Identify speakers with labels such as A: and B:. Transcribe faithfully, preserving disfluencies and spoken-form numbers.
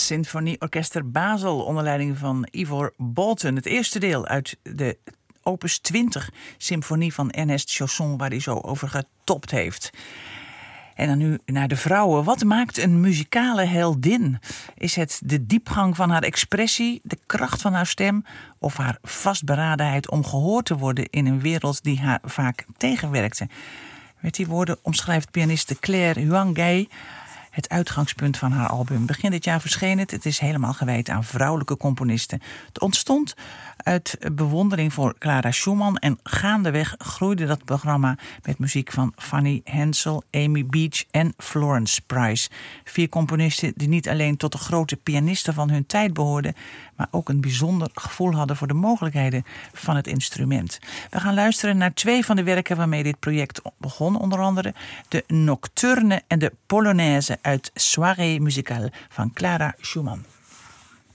A: Symfonieorkester Basel onder leiding van Ivor Bolton. Het eerste deel uit de opus twintig symfonie van Ernest Chausson, waar hij zo over getopt heeft. En dan nu naar de vrouwen. Wat maakt een muzikale heldin? Is het de diepgang van haar expressie, de kracht van haar stem of haar vastberadenheid om gehoord te worden in een wereld die haar vaak tegenwerkte? Met die woorden omschrijft pianiste Claire Huang-Gay het uitgangspunt van haar album. Begin dit jaar verscheen het. Het is helemaal gewijd aan vrouwelijke componisten. Het ontstond uit bewondering voor Clara Schumann en gaandeweg groeide dat programma met muziek van Fanny Hensel, Amy Beach en Florence Price. Vier componisten die niet alleen tot de grote pianisten van hun tijd behoorden, maar ook een bijzonder gevoel hadden voor de mogelijkheden van het instrument. We gaan luisteren naar twee van de werken waarmee dit project begon, onder andere de Nocturne en de Polonaise uit Soirée musicale van Clara Schumann.